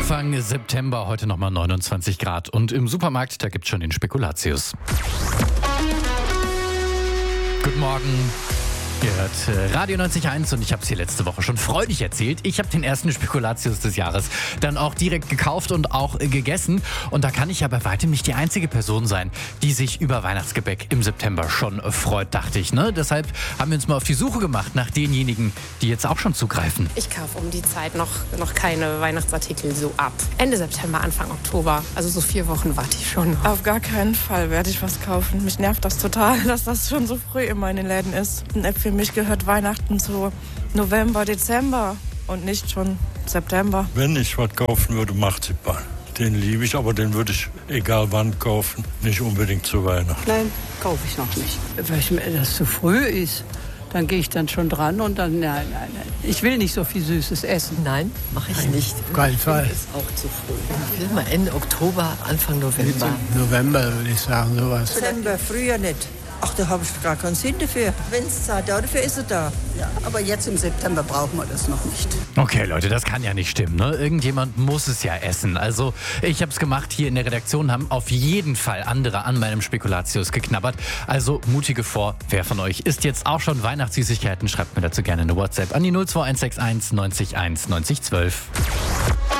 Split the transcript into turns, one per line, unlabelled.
Anfang September, heute nochmal 29 Grad. Und im Supermarkt, da gibt's schon den Spekulatius. Guten Morgen. Ihr hört Radio 90.1 und ich habe es hier letzte Woche schon freudig erzählt. Ich habe den ersten Spekulatius des Jahres dann auch direkt gekauft und auch gegessen. Und da kann ich ja bei weitem nicht die einzige Person sein, die sich über Weihnachtsgebäck im September schon freut, dachte ich. Ne? Deshalb haben wir uns mal auf die Suche gemacht nach denjenigen, die jetzt auch schon zugreifen.
Ich kaufe um die Zeit noch keine Weihnachtsartikel so ab. Ende September, Anfang Oktober. Also so 4 Wochen warte ich schon noch.
Auf gar keinen Fall werde ich was kaufen. Mich nervt das total, dass das schon so früh immer in den Läden ist. Für mich gehört Weihnachten so November, Dezember und nicht schon September.
Wenn ich was kaufen würde, Marzipan. Den liebe ich, aber den würde ich egal wann kaufen, nicht unbedingt zu Weihnachten.
Nein, kaufe ich noch nicht. Weil das zu früh ist. Dann gehe ich dann schon dran und dann, nein. Ich will nicht so viel Süßes essen.
Nein, mache ich nicht.
Auf keinen Fall.
Ist auch zu früh. Ich will mal Ende Oktober, Anfang November.
November würde ich sagen, sowas.
Dezember, früher nicht. Ach, da habe ich gar keinen Sinn dafür. Wenn es Zeit dafür ist, es da.
Ja, aber jetzt im September brauchen wir das noch nicht.
Okay, Leute, das kann ja nicht stimmen. Ne? Irgendjemand muss es ja essen. Also ich habe es gemacht. Hier in der Redaktion haben auf jeden Fall andere an meinem Spekulatius geknabbert. Also mutige vor. Wer von euch isst jetzt auch schon Weihnachtssüßigkeiten? Schreibt mir dazu gerne eine WhatsApp an die 02161 90 1 90 12.